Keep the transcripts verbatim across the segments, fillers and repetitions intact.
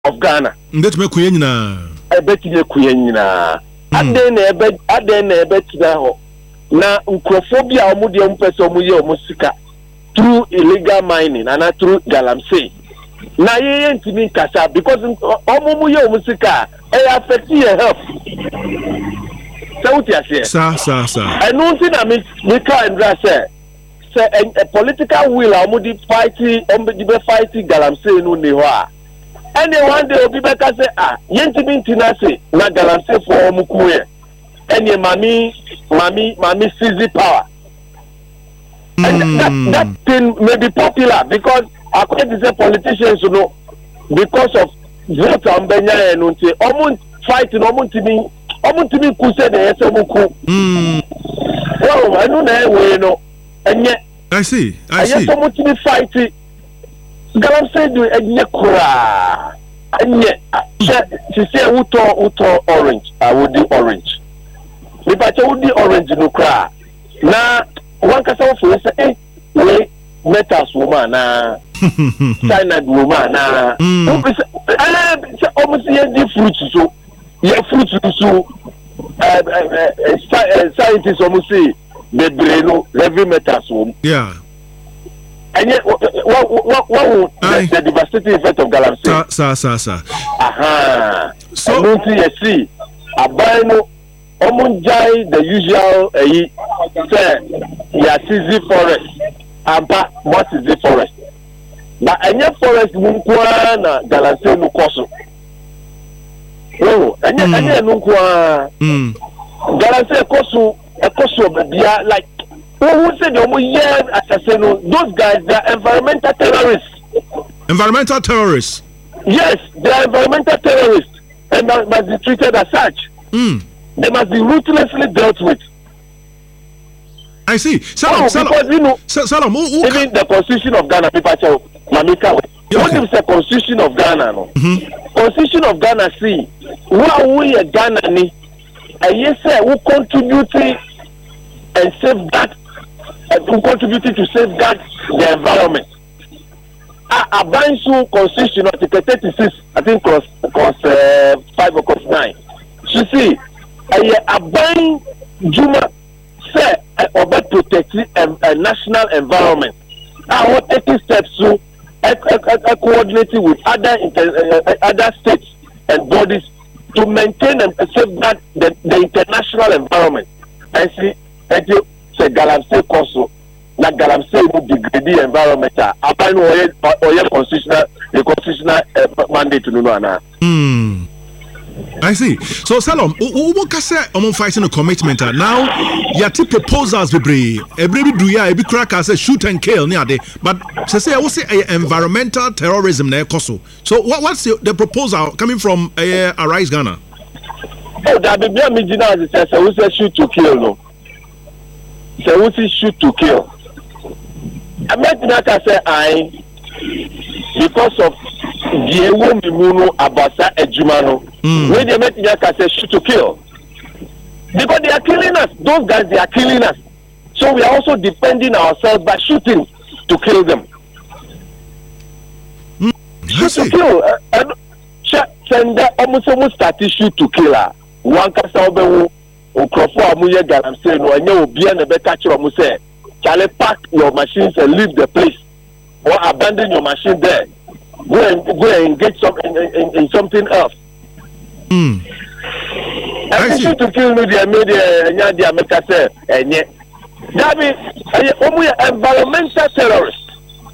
of Ghana. Let me kuyenina. I bet you kuyenina. Ade na ebe ade na ebe tina ho. Na ukrophobia omudi ompese omuye omusika through illegal mining and through galamsey. Na ye ntimi kasa because omuye omusika e affect your health. So what you say? Sir, sir, sir. I know that me me can say say a political will omudi fighting omudi be fighting galamsey no ni ho a. And one day obi be ka say ah yentimi ntina say na galamsey for omukuye. And your mommy, mommy, mommy seize power. Mm. And that, that thing may be popular because according to the politicians, you know, because of vote on Benya and Unti, Omun fighting, Omun to me, Omun to me, who said the S M U. Well, I don't know, you know, and yet I see, I see. I just want to be fighting. Galam said, and yet, and yet, she said, Uto, Uto orange, I would do orange. If I told the orange no cry. Now, one can say, eh, we metals woman, nah, China woman, nah, almost any fruits, so, yeah, fruits, so, scientists almost say, the brain, heavy metals woman. Yeah. And yet, what, what, what would the devastating effect of galamsey? Sir, sir, sir. Aha. So, I don't see a see, a bino. Omunjai the usual eh say ya seize forest ampa what is the forest but any forest munkwa na galamsey no koso oh any any no kwa mm galamsey koso e koso bia like who say the omo year assassino those guys they are environmental terrorists environmental terrorists yes they are environmental terrorists and must be treated as such. Mm. They must be ruthlessly dealt with. I see. Salam, oh, Salam, because you know, Salam, who, who even the Constitution of Ghana, people tell Mamika, what is the Constitution of Ghana? No? Mm-hmm. Constitution of Ghana, see, who are we a Ghana? Ni? And yes, sir, who contributing and safeguard, uh, who contributing to safeguard the environment. A Bansu Constitution, Article thirty-six, I think, cross, cross uh, five or cross nine. You see. A buying Juma say about protecting a national environment. I want taking steps to coordinating with other uh, other states and bodies to maintain and safeguard the, the international environment. I see, I you say galamsey also. Na galamsey will degrade the environment. I find oye constitutional the constitutional uh, mandate to know na. Hmm. I see. So, Salom, who can say I'm fighting a commitment now? Yati proposals be every do ya every cracker say shoot and kill near day. But say say I will say environmental terrorism near Koso. So, what what's the, the proposal coming from uh, Arise Ghana? Oh, that be me me dina say say we say shoot to kill no. Say we say shoot to kill. I met that I say I because of the ewo mimunu abasa ejumano. When they met I say shoot to kill. Because they are killing us. Those guys they are killing us. So we are also defending ourselves by shooting to kill them. Mm. Shoot to kill. And send almost almost start shoot to kill her. One kasa obewu ukrofo amuye galamsey no anya obi na be catch am say Charlie, pack your machines and leave the place or abandon your machine there. Go and go and engage some in, in, in something else. Mm. I see to kill me the media and the America say and yet that means we are environmental terrorists.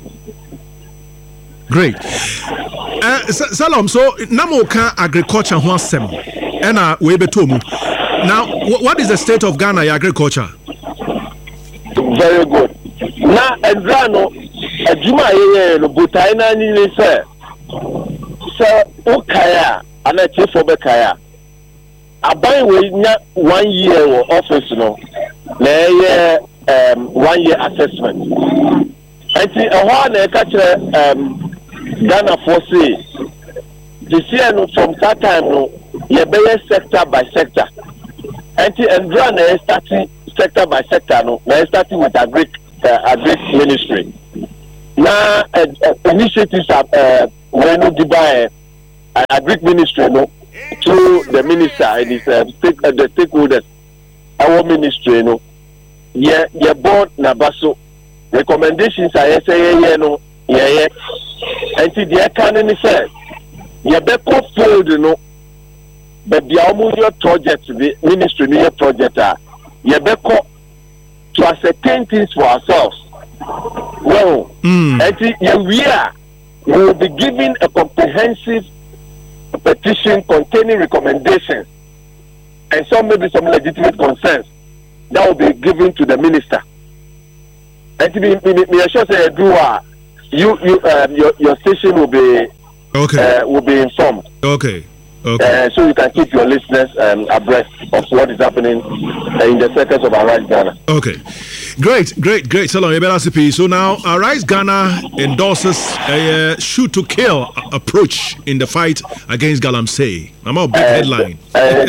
Great. Uh, Salom, so Namoka agriculture wasem and uh we betomu. Now what is the state of Ghana agriculture? Very good. Now Endrano Ejuma ye no butaina ni say so ukaya ana chief obekaya abai we nya one year office no na ye um one year assessment enti ehwa na e ka kire um Ghana for say this year no from that time no ye be sector by sector enti Endra na starting sector by sector no na starting with agri uh, agri ministry na uh, uh, initiatives are uh, when no Dubai uh, agric ministry no through the minister and his uh, stake, uh, the stakeholders our ministry no yeah yeah board na baso recommendations are say yeah no yeah yeah until the can say yeah be fold no but the almost project the ministry no project ah yeah be to ascertain things for ourselves. Well, mm. until yeah, we are we will be giving a comprehensive petition containing recommendations and some maybe some legitimate concerns that will be given to the minister. And to be me assure say do uh, you you um, your your station will be okay uh, will be informed. Okay. Okay. Uh, so you can keep your listeners um, abreast of what is happening uh, in the circles of Arise Ghana. Okay. Great, great, great. So So now, Arise Ghana endorses a uh, shoot to kill approach in the fight against Galamsey. I'm a big uh, headline. Uh,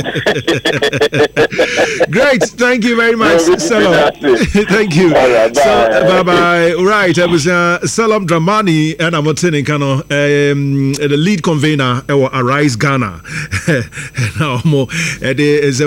great. Thank you very much, Salam. Thank you. Right, bye. So, bye bye. Right. I was uh, Salam Dramani and I'm attending Kano, um, the lead convener of Arise Ghana. Now, more. It's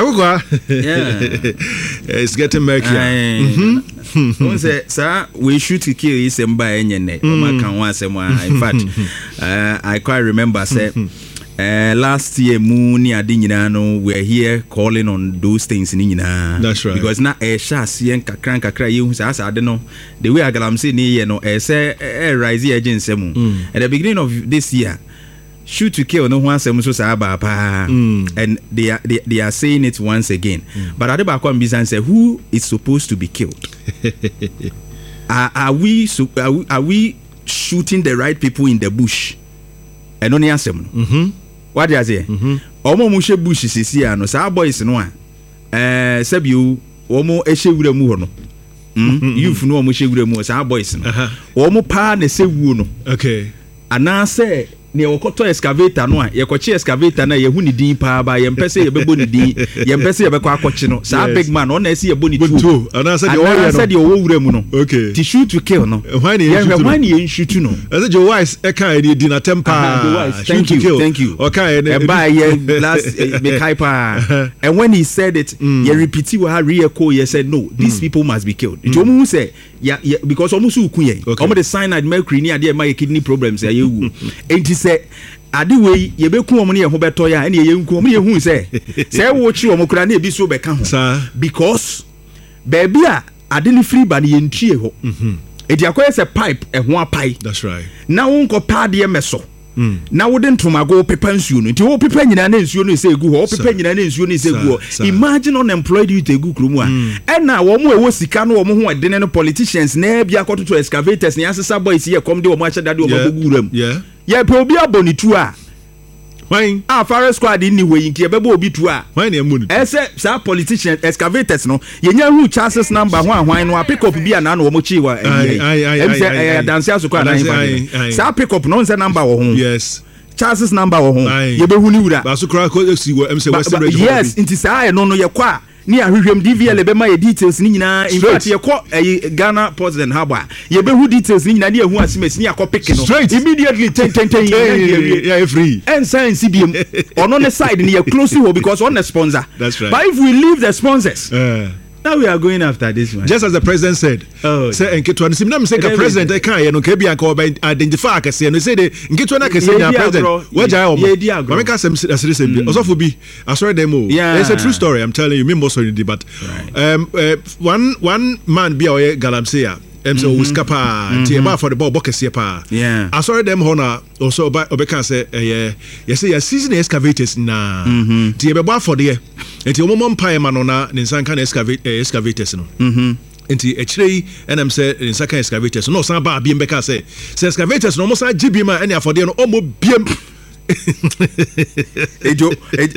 getting murky. Mm-hmm. Say, sir, we shoot to kill is in by any net. In fact, uh, I quite remember, say, uh, last year, Moon, Adinano, we're here calling on those things in Nina. That's right. Because now a chassis and crank cry, you say, I don't know. The way I got saying, you know, a say, a rising agent, at the beginning of this year. Shoot to kill no one seems to say and they are they, they are saying it once again. Mm. But at the back one business say who is supposed to be killed? are, are we are we are we shooting the right people in the bush? And only answer. Mhm. What do you say? Mhm. Omo mushe bush is here no sa boys no a. Eh sebiu omo ehewura mu ho no. Mm. Youth no omo ehewura mu sa boys no. Omo pa na sewu no. Okay. Ana say ne okoto excavator no a yekoche excavator na yehu ni din pa ba yempese yebebo ni din yempese yebekọ akọche no sa big man on na esi yebo ni two ana say the warrior no the owura mu no okay to shoot to kill no why na you shoot why na you shoot no as the wise e kan e di na temper thank you thank you okay e ba ye last me kai pa and when he said it mm. he repeat we ha re-echo he said no these mm. people must be killed it omu say yeah, yeah because omu su kun ye omu the cyanide mercury ni ade my kidney problems ya yewu enti say ade we ye be kun omu ne ye ho beto ya ene ye nku omu ye hu say say wo chi omu kura na ebi so be ka ho because baby a ade ni free ba ne ye ntue ho mhm edi akoye say pipe e ho apai that's right na won ko pa de meso mm. na wo de ntomago pepa nsuo no nti wo pepa nyina na nsuo no se egu ho wo pepa nyina na nsuo no se egu ho imagine unemployed youth egu kromu a e na wo mo ewo sika no wo mo ho de ne politicians na bia kototo excavators na asesa boys ye kom de wo mo acha dade wo mo guguram yeah yeah pe obi aboni tu a when ah fire squad ni we nki e bebo obi tu a when e munu e say sa politicians excavators no ye nya hu chances number ho ahwan no pick up bia na na wo mo chi wa em say dance asukwa na hin sa pick up no say number wo ho yes chances number wo ho ye be hu ni wura ba so kra ko si wo em say western region yes inti sa e no no ye kwa ni ahwehwem D V L be ma ye details ni nyina in fact ye ko Ghana President Haba ye be hu details ni nyina ni ehu asimesi ni akọ pick no immediately ten ten ten yeah free and science B M on on the side ni ye close to because on the sponsor that's right but if we leave the sponsors uh, now we are going after this one just as the president said oh say enketo no sim na me say ka president e kan ye no ka bia ka identify akese no say the enketo na akese na president waja o ma me ka sem asere sem bi osofo bi asore dem o it's a true story I'm telling you me most sorry but um uh, one one man bi o Galamsey em so wiskapa ti e ba for the ball bokese pa yeah asore dem ho na also oba obeka say eh ye say ya season excavators na ti e be ba for the enti omo mpa e ma no na ne nsanka na excavate excavators no mhm enti e kire enam say ne nsanka excavators no san ba biem beka say say excavators no mo san gibi ma ene afode no omo biem ejo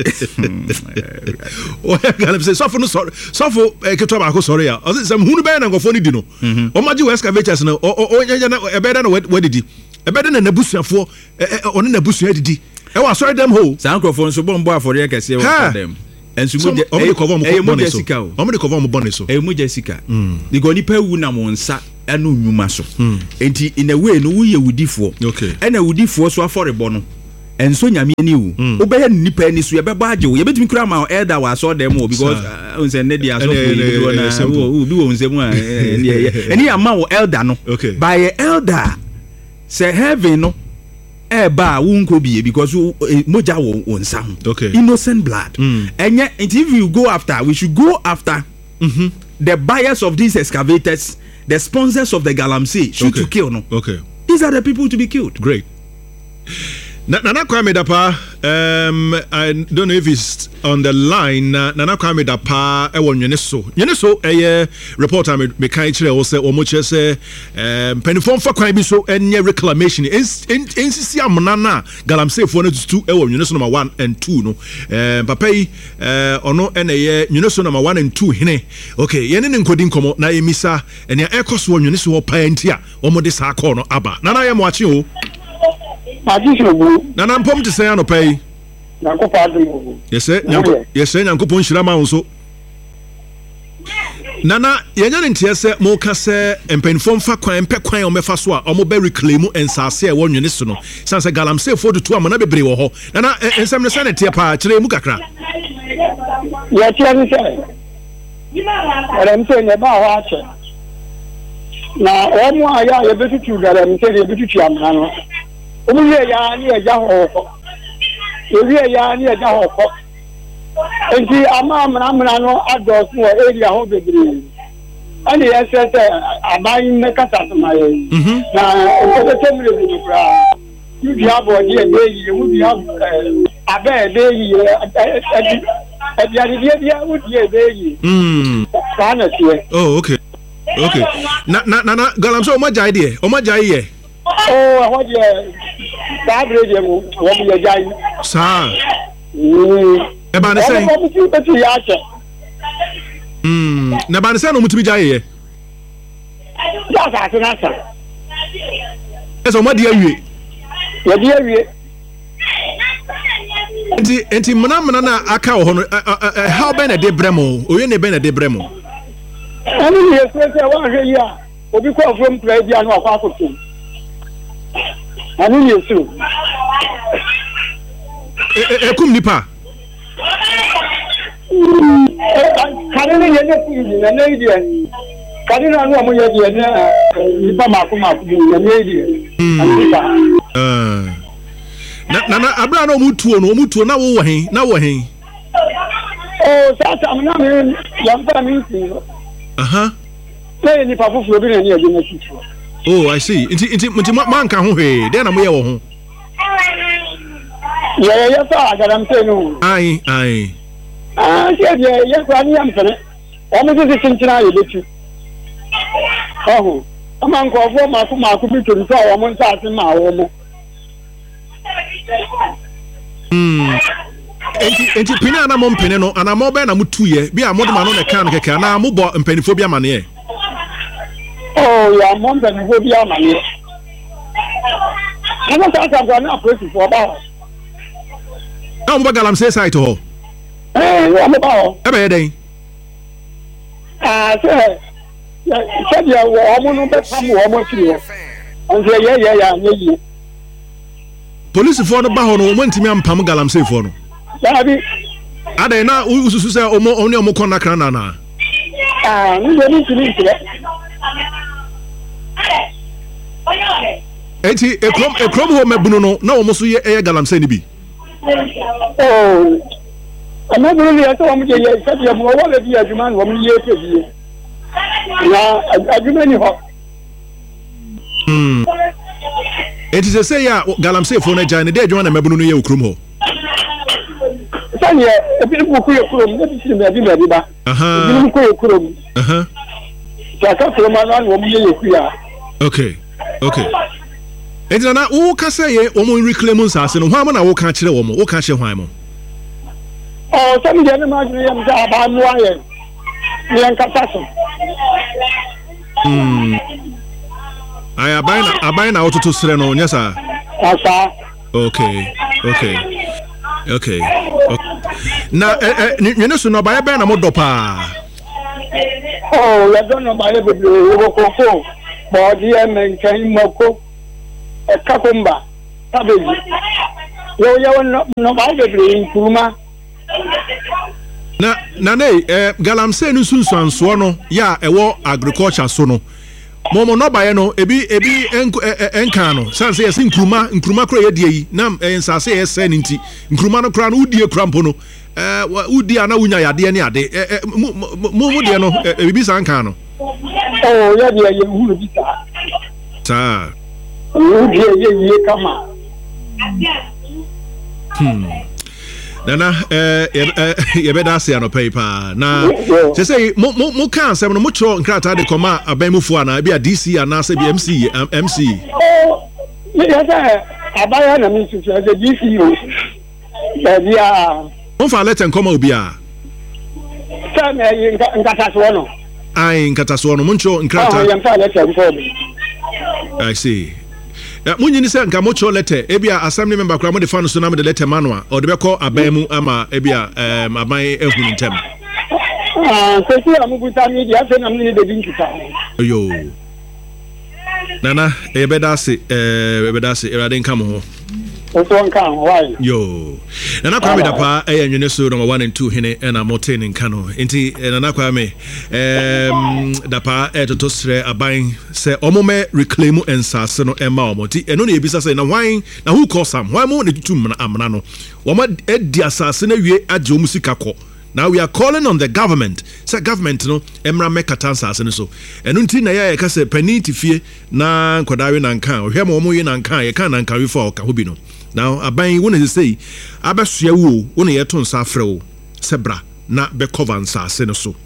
o galam say sofo no sorry sofo keto ba ko sorry ya o say hunu be na ngofo ni di no o maji excavators no o nyanya na e be da na wadidi e be da na nabusuafo o ne nabusua didi e wa sorry dem ho san krofo nso bombo afore kese wa dem ensu mo o me cover mo bonne so o me cover mo bonne so e mo Jessica the go ni pa wu na mo nsa anu nwuma so enti in a way no wo ye wudifo okay e na wudifo so afore bo no and so nyame ni wo obeye nipa ni so ye beba age wo ye betimi kura ma elder wa so dem wo because on say ne dia so wo na wo bi wo nsem a eni ya ma wo elder no by elder say heaven no e ba wo nko biye because moja wo nsam innocent blood enye if you go after we should go after mm-hmm. the buyers of these excavators, the sponsors of the Galamsey should okay. to kill no okay these are the people to be killed. Great. Nana Kwame Dapa, um, I don't know if it's on the line. Nana Kwame Dapa, I want Yeneso. Yeneso, a reporter, me kai chile ose omoche se um penifon fa kwan bi so enye reclamation. In in sisi amnana Galamsey for no two e won Yeneso number one and two no. Um papa yi eh ono eneye Yeneso number one and two hine. Okay, yene ne nkodi nkomo na emisa ene ekoso won Yeneso wo pa entia omo de sa call no aba. Nana ye mo achi o. Nana mpom te say anopai Nyankopon adum yes sir Nyankopon yes sir Nyankopon hyira ma nso Nana yenya ne ntia se mo ka se empenfom fa kwan pe kwan o mefa so a o mo be reclaim ensase e wonwene so no sanse Galamsey for to amana bebre wo ho Nana ensem ne sane tie pa kire mu kakra ya tie ni se Galamsey ne ba ho ache na o mo aya ye betutu Galamsey ye betutu amana no Omuye ya ni eja ho. Ewi ya ni eja ho ko. Enti ama amna amna no ados no area ho bebre. Ani ya se se aban me kasa to my. Na o ko temre bi kura. You bi abo di e yi, you bi abo abe de yi e di ari di di u di e de yi. Mm. Kana tie. Oh okay. Okay. Na na na Galamsey o ma jai de. O ma jai ye. Oh, what you that radio what you jai sir mm e ba ne say mm na ba ne say no mutumi jai ye ya sa sa na sa eso mo de awie ya de awie enti enti mna mna na aka wo no how be na de bremo oye ne be na de bremo ani ye se se wa hwe ya obi ko from play bia no akwa akoto Ani yesu. E e kum nipa. Kani ni yene kuyi na na idi. Kani na anu amu ye di na nipa mako mako bi na na idi. Eh. Na na abra na omutuo no omutuo na wo wo hen na wo hen. Oh, sasa amna me yamba mi si. Aha. Na nipa fufu bi na ni ade na chicho. Oh, I see. Inti inti inti man kan ho he. Den na mo ye wo ho. Yeah, yeah, yeah, sir. Galamsey no. Ai, ai. Ah, yeah, yeah, yeah, kwa ni am sene. O mo se tintina ye betu. Oh. Ama nko ofo ma ku ma ku bi to so o mo nsa ase ma wo mo. Mm. Enti enti pina na mo mpene no ana mo be na mo tuye bi a mo de ma no ne kan keke na mo bo mpanifo bi amane ye. Oh, yeah, mom and Hobia money. I don't think I'm going to approach for about. I'm going to say side to her. Eh, I'm about. Every day. Ah, sir. Said you were almost not some woman here. And say, yeah, yeah, yeah, yeah. Police for the Bahon went to me and Pam Galamsey for no. Daddy. Are they now who say only a Mokona Cranana? Ah, you need to meet it. Eti ekrom ekrom ho mebunu no na omo so ye e Galamsey ni bi. Oh. Ama buru ya to omo je ye se ya mo wala bi aduma no omo ye ke bi. Na aduma ni ho. Hmm. Eti se say ya Galamsey fo na jai ne de aduma na mebunu no ye okrom ho. Sanye e bi ku ku ye krom ne bi si me bi me bi ba. Aha. Bi ku ye krom. Aha. Ja ka krom na no omo ye ye ku ya. Okay. Okay. Enti na wo ka say ye omo reclaim nsase no hwan mo na wo ka kire wo mo wo ka kire hwan mo. Oh, some of them are going to have one wire. We are catastrophe. Hmm. I abide abide out to Sereno, yes, sir. Yes, sir. Okay. Okay. Okay. Now, you know, so no by a banner modopa. Oh, you don't know by the Boko, body and maintain Moko, a Kakumba, cabbage. Yo yo no no ba de bring kuma. Na na ne eh galamsey no sunsuanso no ya ewo agriculture so no. Momo no baye no ebi ebi enka no sanse yes nkruma nkruma kro ye die yi na ensase ye sen nti nkruma no kra no udie krampo no eh udi ana wunya yade ne ade mo mo de no ebi san kan no oh ya die ye hu bi ta ta udi ye ye kama hmm Nana eh ye be da se anopai pa na se say mo mo kan asem no mo tro nkrata de koma abamufu ana bia D C ana se bi M C M C oh me ya say abaya na mi su se D C o ya bia on fa let nkoma obi a sa me nkata so no ai nkata so no mo tro nkrata oh ya fa let nkoma I see. Ya munyi ni se nka mo cho letter ebia assembly member kra mo de fa no so na mo de letter manual o de be call abamu ama ebia em aban ehunu ntem ah so si amu buta mi dia se na mi de bi nkita yo nana e be da se eh e be da se e ra de nka mo ho o so nka why yo nana kwa me da pa e yenwene so number one and two hene na mo ten nka no enti nana kwa me em da pa e to to sre aban se omome reclaim ensase no ema omoti eno na ebisa se na wan na who call sam wan mo na tutum na amna no wo ma edi asase na wie age omusika ko. Now we are calling on the government. Say government no emra mekata asase no so eno nti na ya ka se pani tifie na nkodawe na nkan ohwe mo mo ye na nkan ye kan na nkan we for ka hobi no. Now aban won is say abesua wo won ye to nsa afre wo sebra na be cover nsase no so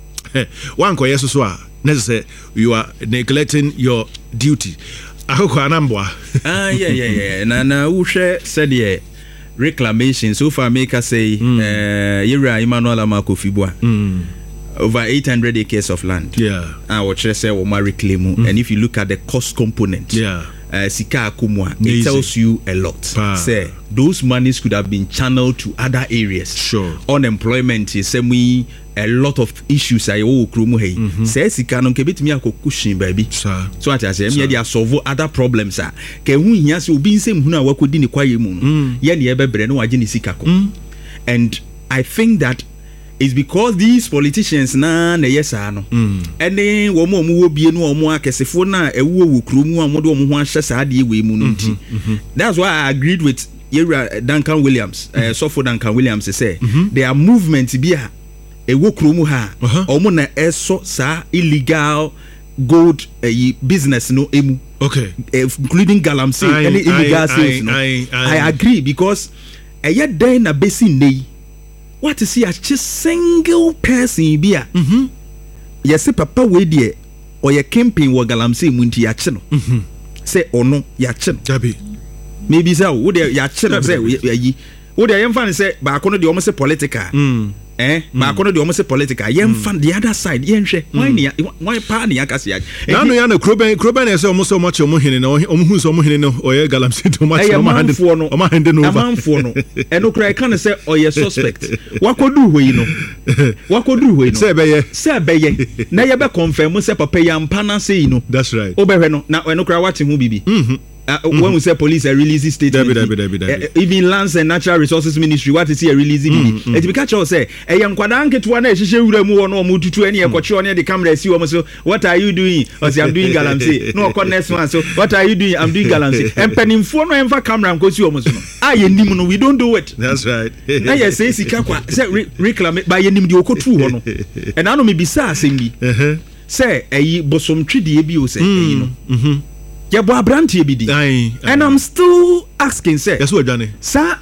wan ko yeso so a na say you are neglecting your duty akoko anambwa ah yeah yeah yeah na na wo hwe said ye reclamation so far make us say mm. uh Yera Emmanuel Amakofibua mm. over eight hundred acres of land yeah ah what should say we reclaim mm. and if you look at the cost component yeah uh, Sika Akumwa, it tells you a lot. Say those monies could have been channeled to other areas. Sure. Unemployment is semi a lot of issues I oh krumu hey. Say Sika no kebit me akokushin baby. Sir. So I say me dey solve other problems ah. Ke hu hia se obi nsem hu na wakodi ni kwaye mu no. Ye ne ebebre no wage ni Sika ko. And I think that it's because these politicians na na yesa no ene wo mo mo bie no omo akesefo na ewo wo kromu amodo omo ho ahye saade we mu no nti. That's why I agreed with Yera Duncan Williams, uh, Sofo Duncan Williams say mm-hmm. there are movements bi a ewo kromu ha omo na eso sa illegal gold uh, business no emu. Okay. Uh, including galamsey any illegal sales no. I, I, I agree because eye den na besi nei what to see a just single person be a mhm yes papa we there or your camping wo galamsey munti ya che no mhm say ono ya che no maybe say wo there ya che no say yi wo there yem fan say ba kono de o mo say political mm eh ba kono de o mo say political yem fan the other side yen hwe why ne why pa ne akase ya na no ya na kroben kroben say o mo say o mo che o mo hene no o mo hu so o mo hene no o ye galamsey to match o ma hande o ma hande no over amanfo no eno kra kan say o ye suspect wakodu hwe no wakodu hwe no say be ye say be ye na ye be confirm say papa ya mpa na say no that's right o be hwe no na eno kra wate hu bibi mhm Uh, mm-hmm. When we say police are releasing statement, Dabi, Dabi, Dabi, Dabi. Uh, even Lands and Natural Resources Ministry, what is here releasing? Mm-hmm. It be catch us say, "Hey, young kwadanke tuwa na shishe ure mu ono mu tutu eni ekochi oni the camera see omo so what are you doing?" I say I'm doing galamsey. No ko next one so what are you doing? I'm doing galamsey. And penimfo no emfa camera nko see omo so no. Ah ye nim no we don't do it. That's right. Na ye say sika kwa say reclaim by ye nim de okotu ho no. And anu me bisa asem bi. Eh say eyi bosom twede bi o say eyi no. Mhm. Yeah, boy, Branty B D. And I'm still asking, sir. Yes, what Johnny? Sir,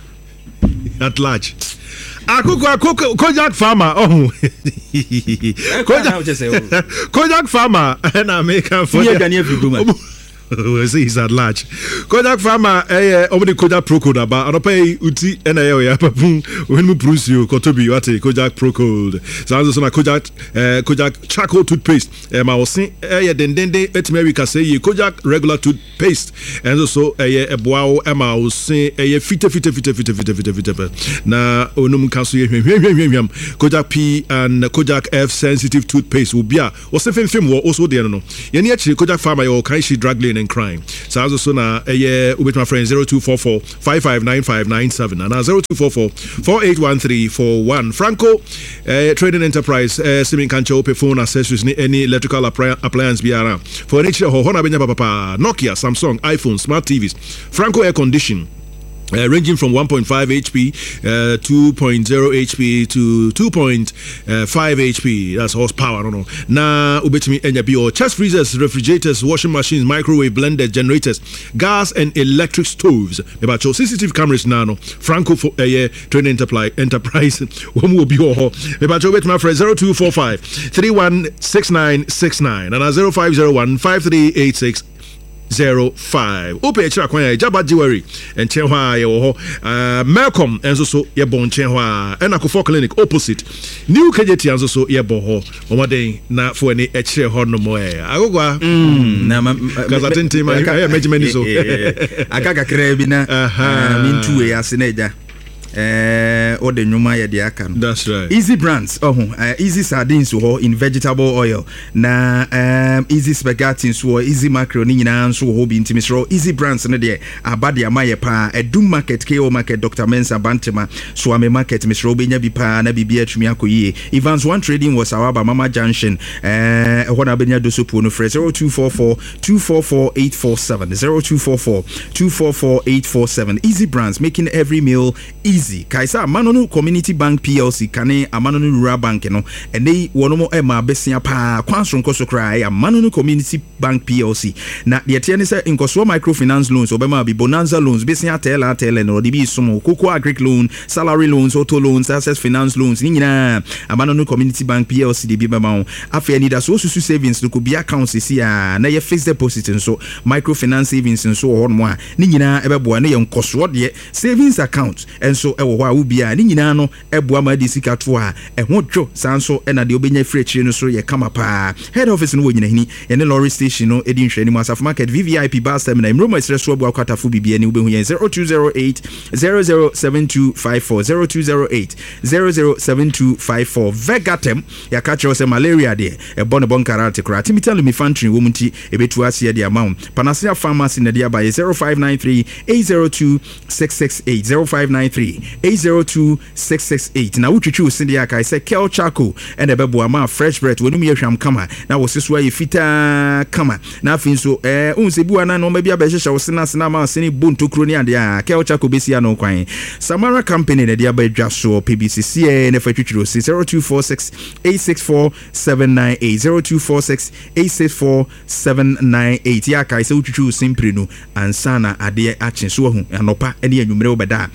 at large. Akoko akoko Kojak farmer. Oh, Kojak Kojak farmer. And I make a for you. We see he's at large. Kojak farmer, eh, over the Kojak Procode, but I don't pay Uti and I have when we produce you, Kotobi, you are Kojak Procode. So I was on a Kojak, eh, Kojak charcoal toothpaste. Um, I was saying, eh, then then they at America say Kojak regular toothpaste, and also eh, a bow, Emma was saying, eh, fitter, fitter, fitter, fitter, fitter, fitter, fitter. Na onum cancel Kojak P and Kojak F sensitive toothpaste will be a was a film also there no. Any actually Kojak farmer or Kaishi drug lane. and crime. So as also na eh with my friend zero two four four five five nine five nine seven and zero two four four four eight one three four one. Franco uh, Trading Enterprise uh, Simin Kancho pay phone accessories ni any electrical appli- appliance biara for any ho hona benya papa Nokia, Samsung, iPhone, smart T Vs. Franco air condition Uh, ranging from one point five H P, uh, two point zero H P to two point five H P. That's horsepower. I don't know. Na ubetimi enya bi or chest freezers, refrigerators, washing machines, microwave blenders, generators, gas and electric stoves. About your C C T V cameras now. No. Franco for uh, yeah, Trading Enterprise. Enterprise. One will be all. About your my friend zero two four five three one six nine six nine and zero five zero one five three eight six. Zero five. Ope Chira Kwanya Jaba Jewelry and Chenhua Yo uh Malcolm and so ye bon Chenhua and Akufo Clinic opposite. New K J T and so ye bon ho. Omade na for any echre ho no more. Agogwa. Mm na because I think team I measurement so. Akaka kra bi na min two we ase na eja. Eh, or the Numa Yadiakan. That's right. Easy brands, oh, uh, easy sardines so in vegetable oil. Na um, easy spaghetti so easy macaroni na so ho bi ntimi so easy brands na de abade amaye pa Edum market K O market Doctor Mensa Bantema so ame market Mister Obenya bi pa na bibia atumi akoyie. Evans One Trading was Awaba Mama Junction. Eh, uh, hona benya do so po no fresh zero two four four two four four eight four seven zero two four four two four four eight four seven. Easy brands making every meal easy. Kaisa Amanonu Community Bank P L C kane Amanonu Rural Bank no ene wono ema besia pa kwansron koso kra Amanonu Community Bank P L C na de tie ne se nkoso microfinance loans obema bi bonanza loans besia tela tela no de bi sumo Cocoa Agric loan, salary loans, auto loans, access finance loans ni nyina Amanonu Community Bank P L C de bi bema afa ni da so susu savings no ko bi accounts si a na ye fixed deposit nso microfinance savings nso ho no a ni nyina ebebo na ye nkoso de savings account enso ewo ho a ubia ni nyina no eboa ma de sika to a eho dwo sanso e na de obenya free chire no so ye kama pa head office no wo nyina hini ye ne lorry station no edi nhwe ni Masaf market V V I P bus terminal Mroma isre so abu akwatafo bibia ni ubehu ye zero two zero eight zero zero seven two five four zero two zero eight zero zero seven two five four Vegatem ya catch us malaria de e bon bon karate kra timital mi fantry wo munti ebetu ase de amount Panacea pharmacy na de abaye zero five nine three eight zero two six six eight zero five nine three eight zero two six six eight na wutwitwi usindi aka say Kel Chaco and ebebo ama fresh bread wonu me hwam kama na wo seso aye fita kama na afin so eh unsebu ana no ma bia be hyehyɛ wo sena sena ma sene bonto kro ni ade a Kel Chaco besia no kwan Samara company na dia ba dwa so P B C C e na fatwitwiro zero two four six eight six four seven nine eight zero two four six eight six four seven nine eight ya kai say wutwitwi usimpre no ansana ade achen so hu anopa ene anwumre obeda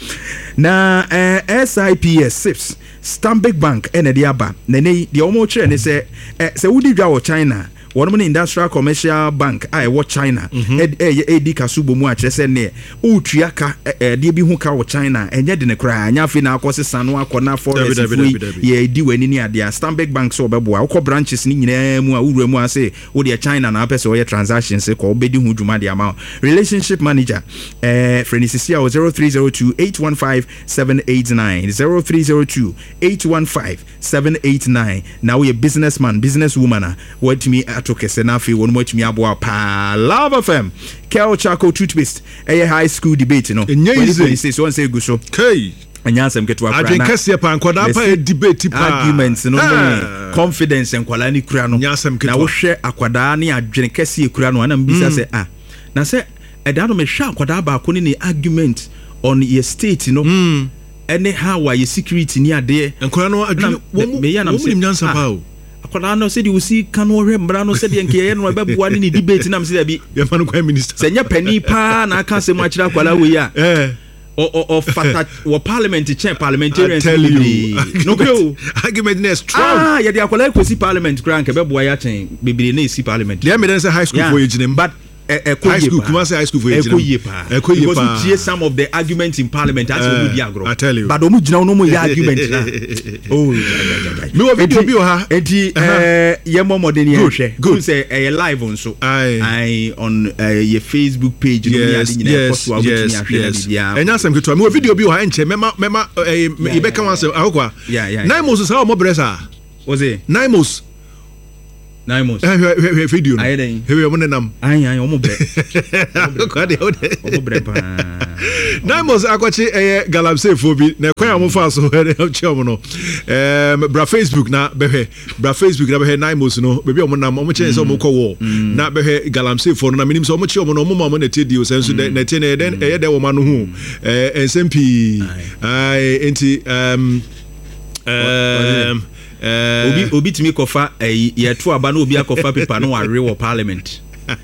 na eh, S I P S SIPS Stanbic Bank ene dia ba na nei dia omo kire ne se eh, se wudi dwa wo China one money industrial commercial bank I watch China ed edi kasubo mu a kire se ne utua ka de bi hu ka wo China enye de ne kra anya fi na akose sanu akona forest ye edi wani ni ade Stanbic Bank so bebo a branches ni nyina mu a wura mu ase wo de China na apese wo ye transactions ko obedi hu dwuma de ama relationship manager eh Frenisisia zero three zero two eight one five seven eight nine zero three zero two eight one five seven eight nine now we a businessman businesswoman what me atoke senafi wonu matumi aboa pa Love F M Kel Chaco toothpaste eh high school debate no twenty say so say go so okay anyasem keto akra na adwenkase pa nkwada pa debate pa arguments no no confidence nkwala ni kura no na wo hwe akwada ni adwenkase kura no na mbisa se ah na se eda no me hwe akwada ba ko ni argument on your state no mm. anyhow why your security ni ade nkwala no adwene me ya na me nyansa pa o akwada no se di usi kanu hwe mbra no se de nke ye no be bua ni debate na me se bi ye fa no kwa minister se nya pani pa na aka se mu akira akwala we ya eh or or fata or parliament chair parliamentarians tell you no go argument is strong ah ya dia akwala ko si parliament kran ke be bua ya chen bibiri na si parliament there me say high school for you but high school kuma say high school for you because we hear some of the arguments in parliament as we do agro I tell you but omu gina no mo ya argument na oh me wo video bi o ha enti eh ye mo modern ye hwe good say eh live on so I on your Facebook page no me adi nyina post wa wutumi ahwe na bia enya sam keto me wo video bi o ha enche mema mema e be ka wan say akokwa Naimos say o mo bresa was it Naimos nine months eh video no aye den he we nam aye aye omo bre ko de omo bre pa nine months akwachi eh galamsey fo bi na kwan am fa so he chom no em bra Facebook na behwe bra Facebook na behwe nine months no bebi omo nam omo chen so omo ko na behwe galamsey fo no na minim so omo che omo no omo ma omo na tie dio senso de na tie na den eh de wo ma no hu eh ensempi ai enti um um Uh, obi obi timi kofa eh, yeto aba na obi akofa paper no ware wo parliament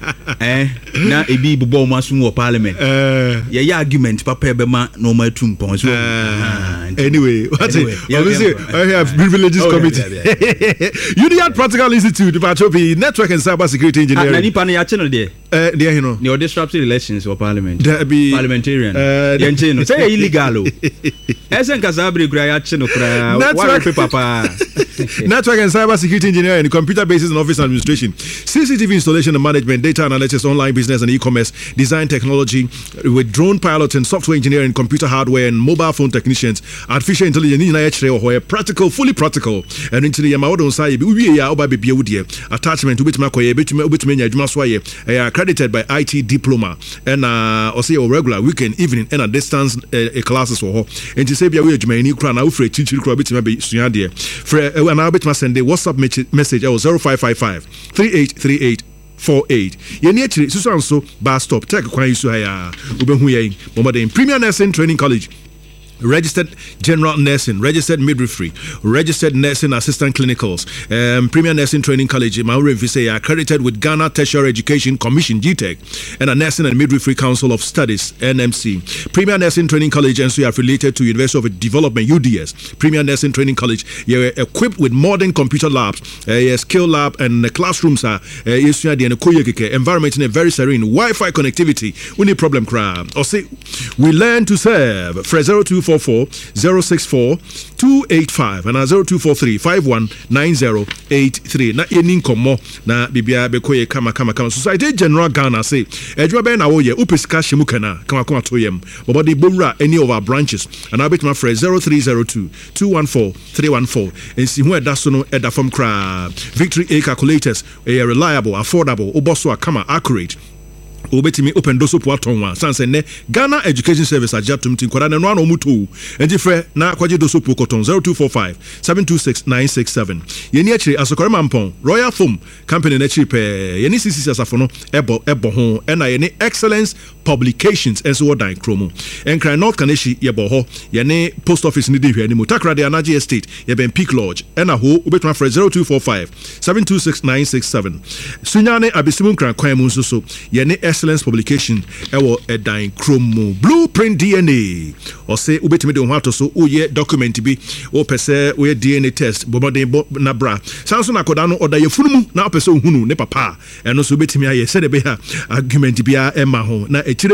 eh na ebi bubo mo asum wo parliament uh, ye ya argument papa be ma no ma tum pon so uh, anyway what anyway, yeah, obviously yeah, I have privileges oh, committee yeah, yeah, yeah. Union Practical Institute Patropi Network and Cyber Security Engineering na nipa na ya channel there eh there you know the disruptive elections for parliament be parliamentarian uh, yen cheno say illegal o esen kasabre kura ya cheno kura wa paper papa Network and Cyber Security Engineering, Computer Basis and Office Administration, C C T V Installation and Management, Data Analytics, Online Business and E-Commerce, Design Technology, with Drone Pilots and Software Engineering, Computer Hardware and Mobile Phone Technicians, Artificial Intelligence, practical, fully practical, and into the Yamaodon Sai, we are by B B attachment to which Makoye, Bitumenya, Jumaswaye, accredited by I T Diploma, and uh, or say regular weekend, evening, and a distance uh, classes for her. And to say, we are Jumani Krana, Ufre, Chichi, Krabit, Suyadia, for and I'll bet my send a WhatsApp message oh zero five five five three eight three eight four eight. Yeni actually so so bar stop take kwan yisu haya ubehu yen Momaden Premier Nursing Training College, registered general nursing, registered midwifery, registered nursing assistant clinicals, um, Premier Nursing Training College, Maure Vise, accredited with Ghana Tertiary Education Commission G TEC, and a Nursing and Midwifery Council of Studies N M C. Premier Nursing Training College and so affiliated to University of Development U D S. Premier Nursing Training College, you're equipped with modern computer labs, a uh, skill lab, and uh, classrooms are uh, environment in a very serene Wi-Fi connectivity. We need problem crowd. Or say we learn to serve. For zero two four four zero six four two eight five and zero two four three five one nine zero eight three. Na enin komo na bibia bekoye kama kama kama Society General Ghana say edwa be na wo ye upesika shimuka na kama kama to yem bobody bomra any of our branches and I bet my friend zero three zero two two one four three one four and see where that's no eda from cra Victory A calculators a reliable, affordable, oboso kama accurate. Obetimi open doso po atonwa sanse ne Ghana Education Service ajatum tin kwara no anu muto enti frɛ na kwaje doso po koton zero two four five seven two six nine six seven. Yeni akire asokore mampon Royal Foam Company na akire pe yeni C C C asafo no ebo ebo ho na yeni Excellence Publications enso wodan kromo enkran North Kaneshi yebo ho yeni Post Office ni di hwe ni mutakra de Anaji Estate yeben Peak Lodge ena ho obetuma frɛ zero two four five seven two six nine six seven. Sunyane abisimu kran kwan mu nso so yeni Excellence Publication ewo edan chromo Blueprint D N A or say ubetimi de ho so oye document bi o pese oye D N A test boboden bo na bra sanso na koda no oda yefunu na pese ohunu ne papa eno so ubetimi aye se de be ha argument bia ema ho na etire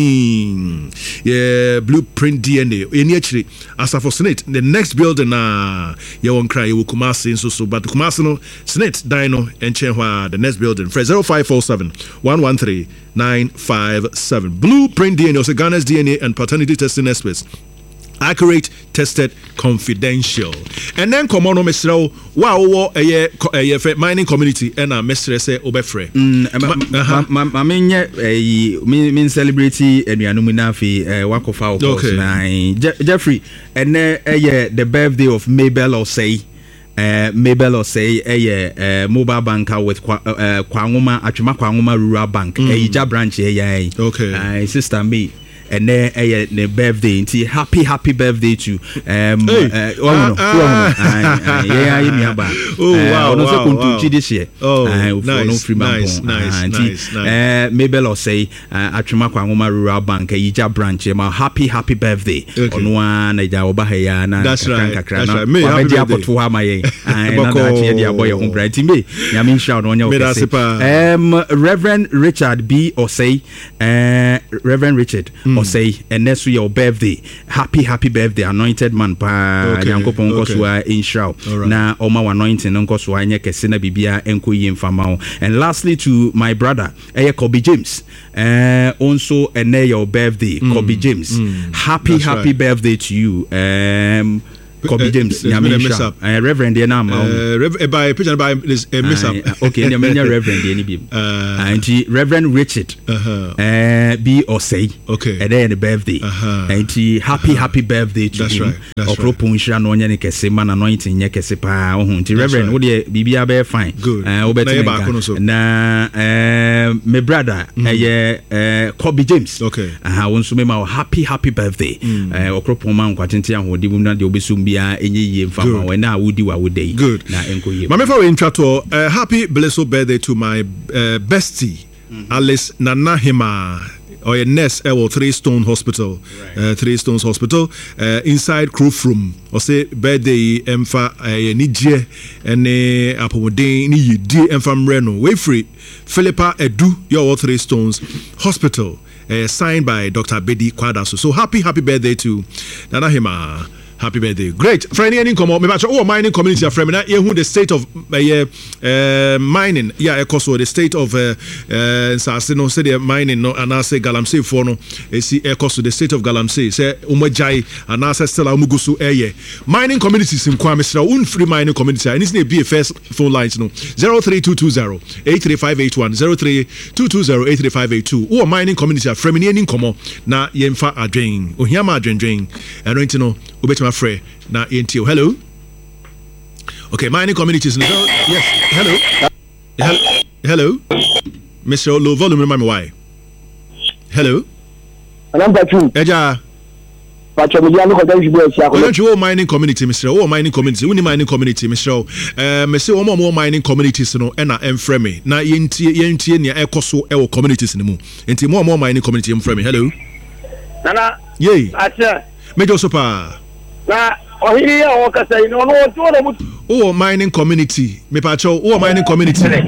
din ye Blueprint D N A eni akire asafo Senate the next building na ye won cry ye Kumasi so so but Kumasi no Senate dino enchen hwa the next building for zero five four seven one one three nine five seven. Blueprint D N A, also Ghana's D N A and paternity testing experts. Accurate, tested, confidential. And then come on, Mister Wow, a year mining community and a Mister Say Obefre. I mean, a mean celebrity and we are nominafi Wako Fowl. Jeffrey, and the birthday of Mabel Osei. Uh, Mabel or say a uh, mobile banker with uh, Kwanguma Achuma Kwanguma Rural Bank, a mm. branch, a okay, uh, sister me. And then a uh, birthday, and happy happy birthday to um hey. uh, oh uh, no uh, uh, yeah yeah oh wow uh, wow, wow. This year oh uh, nice nice nice uh, nice uh, Mabel or say uh, Achuma Kwanguma Rural Bank, a Ija branch, a happy happy birthday on one a Jaoba Hayana. That's right. That's right. Me happy birthday to Hamaye. I boy home bright me. Yamin shout on your um Reverend Richard B or say uh Reverend Richard. Mm. Or say, and next your birthday, happy, happy birthday, anointed man, pa, Yankopon Kosua in Shroud. Na Oma anointing, Uncle Swanya, Kesina Bibia, Enko Yin Famao. And lastly, to my brother, eh, Kobe James, uh, also, and your birthday, mm. Kobe James. Mm. Happy, That's happy right. birthday to you. Um, Kobe James Nyamisha uh, Reverend Diana uh, Rev by picture by this uh, miss up uh, okay the many Reverend Diana bi uh and Reverend Richard uh-huh. uh be or say okay and then the birthday uh-huh. and happy uh-huh. happy birthday to that's him right that's right okropon hira no nya ne kese man anointing nya kese pa ohun ti Reverend wo de bibia be fine good uh obetin na uh my brother eh uh Kobe James okay aha won so me ma happy happy birthday eh okropon man kwatente ahode bum na de obesum bia enye yie mfa ma we na wudi wa wode good na enko yie mama fa we intrato uh, happy blessed birthday to my uh, bestie mm-hmm. Alice Nanahima or a nurse at Three Stone Hospital, right. uh, Three Stones Hospital, uh, inside Cruf Room. Or say birthday emfa nije ene apomode ni yidi emfa mreno. We free Philippa Edu your Three Stones Hospital. Uh, signed by Doctor Bedi Kwadaso. So happy happy birthday to Nanahima. Happy birthday. Great. Friend, any come on. Me batch oh mining community friend. Na who the state of uh, uh, mining. Yeah, of course, the state of uh uh Sasino say the mining no and I say Galamsey for no. See of course the state of Galamsey say umajai and I say still amugusu eye. Mining communities in Kwame Sra un free mining community. And it's ne be a first phone lines no. zero three two two zero eight three five eight one zero three two two zero eight three five eight two. Oh mining community friend me any come on. Na yemfa adwen. Ohiama adwen dwen. And right no my friend now into hello okay mining communities no, yes hello hello hello Mister Low volume my why hello I'm Patrick eja Patrick me dia no ko dan jibo sia ko you mining community Mister Oh mining community we mining community Mister eh me say o mo mining communities no e na emfrɛ me na yentie yentie ne ekoso e wo communities ne mu enti mo mo mining community emfrɛ me hello nana yey acha mejo sopa na ohiri ya wakasa ino no to na mutu oh mining community me pacho oh mining community uh,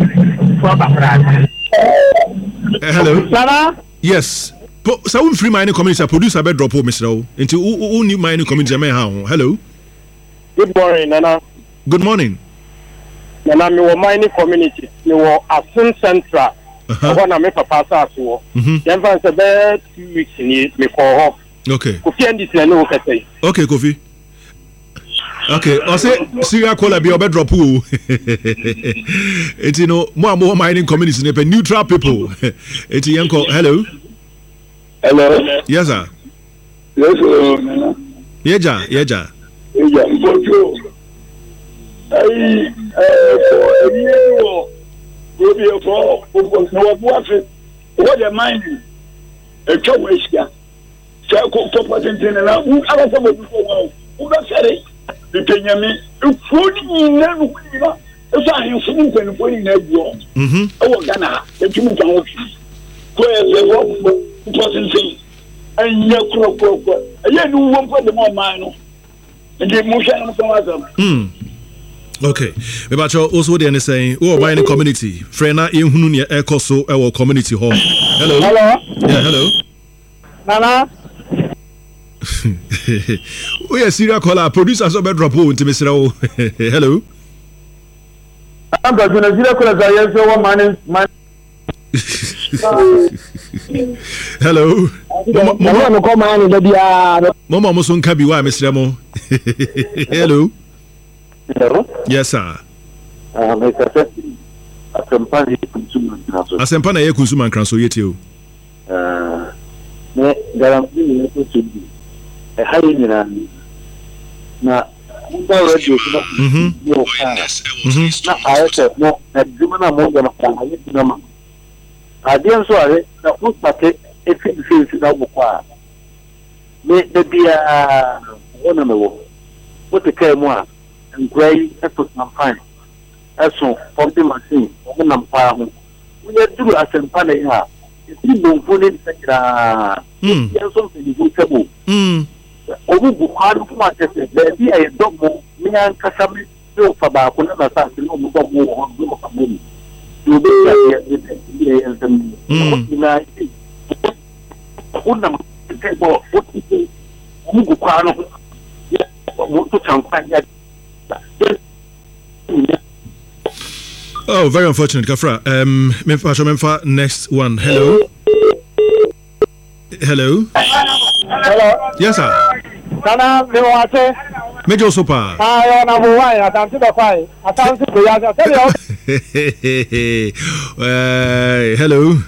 hello Sana yes po so we free mining community producer be drop o Mister O into who new mining community me ha hello good morning nana good morning nana me wo mining community me wo Asun Central uh na me papa sa so dem fan se be two weeks ni me ko ho okay Kofi and this no kase okay Kofi okay I say Syria Cola be obe drop o it you know more more mining communities ne neutral people it yanko hello hello yes sir yes sir yeja yeja yeja bojo ai eh for ewo go be for for no what what the mining e chowo isia se ko to patente na u ala se bo ko u ba sere Kenyami, Funi never win. It's a human when winning a war. Mhm. Oh, Ghana, the two countries. Where the important thing. And your crop, and you do one for the more minor. And the motion from other. Hmm. Okay. But also the saying, oh, mining community. Frena in Hununia Ecoso, our community hall. Hello. Hello. Yeah, hello. Nana. We are serial caller producer so drop into Mister O. Hello. I'm going to serial caller yes so man man. Hello. Mama no come on the dia. Mama mo son kabi wa Mister Mo. Hello. Hello. Yes sir. Ah me kase. Asempa na consumer transo. Asempa na consumer transo yeti o. Ah. Me garanti ni ko tudu. E hayi ni na na ba radio ko mhm na ayete mo na djuma na mo ga na hayi na ma adian so are na ku pate e fi fi na bu kwa me de bia wona me wo wo te kai mo a ngrai e to na fine eso pompe machine mo na mpa ho wo ye duru asempa na ya iti bonfo ni sekira mm yanso fi bu tebo mm obu bukhari kuma tese be ay dogmo mi an kasami do fa ba ko na sa ti no mo dogmo ho do ka mo ni do be ya ya ya dem ina unna ke bo obu bukhari mo to champa ya. Oh, very unfortunate, Kafra. Um, Memfa, next one. Hello. Hello. Hello. Yes, sir. Nana, me wate. Major Sopa. I am number one. I can't see the fight. I can't see the uh, hello.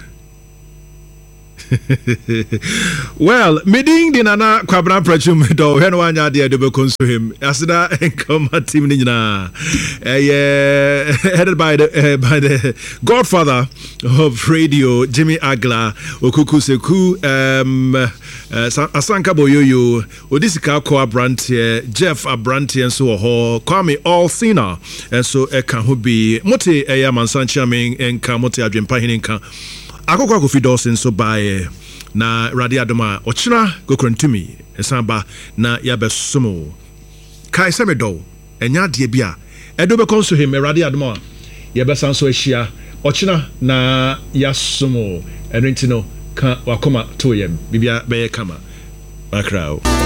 Well, meeting the Nana Quabra Prachum do when one yard the double consume him. Asida and come at Tim Nina. Headed by the uh, by the godfather of radio, Jimmy Agla, Okuku Seku, um, uh, Asanka Boyoyo, Odisika Ko Abrantie, Jeff Abrantie, and so ho, Kwame All Sina, and so Eka Hubi, Mote Ayaman Sanchamin, and Kamote Adjempa Hininka. Akokwa Kofi Dawson so by na Radio Adoma ochina gokrantumi esamba na yabesomo kai semedo enya de bia edo be konso him Radio Adoma yabesan so ahia ochina na yasomo enrentino ka wakoma toyem bibia be kama bakrao.